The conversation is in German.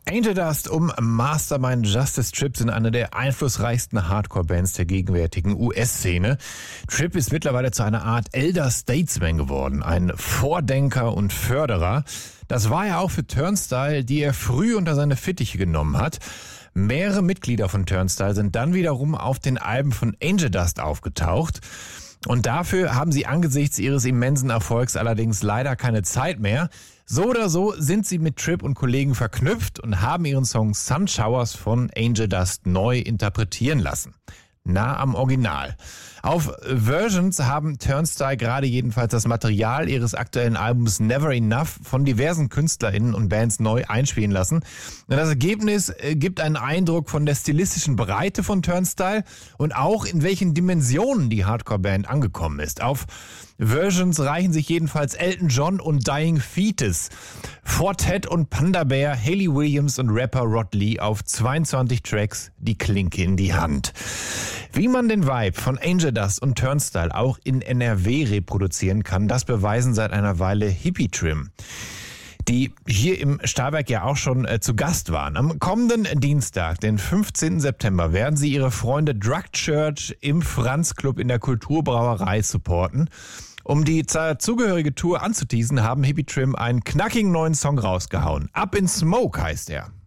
Angel Dust um Mastermind Justice Tripp sind eine der einflussreichsten Hardcore-Bands der gegenwärtigen US-Szene. Tripp ist mittlerweile zu einer Art Elder Statesman geworden, ein Vordenker und Förderer. Das war er auch für Turnstile, die er früh unter seine Fittiche genommen hat. Mehrere Mitglieder von Turnstile sind dann wiederum auf den Alben von Angel Dust aufgetaucht. Und dafür haben sie angesichts ihres immensen Erfolgs allerdings leider keine Zeit mehr. So oder so sind sie mit Tripp und Kollegen verknüpft und haben ihren Song Sun Showers von Angel Dust neu interpretieren lassen. Nah am Original. Auf Versions haben Turnstile gerade jedenfalls das Material ihres aktuellen Albums Never Enough von diversen KünstlerInnen und Bands neu einspielen lassen. Und das Ergebnis gibt einen Eindruck von der stilistischen Breite von Turnstile und auch in welchen Dimensionen die Hardcore-Band angekommen ist. Auf Versions reichen sich jedenfalls Elton John und Dying Fetus, Fortet und Panda Bear, Hayley Williams und Rapper Rod Lee auf 22 Tracks die Klinke in die Hand. Wie man den Vibe von Angel Dust und Turnstile auch in NRW reproduzieren kann, das beweisen seit einer Weile Hippie Trim, die hier im Stahlwerk ja auch schon zu Gast waren. Am kommenden Dienstag, den 15. September, werden sie ihre Freunde Drug Church im Franz Club in der Kulturbrauerei supporten. Um die zugehörige Tour anzuteasen, haben Hippie Trim einen knackigen neuen Song rausgehauen. Up in Smoke heißt er.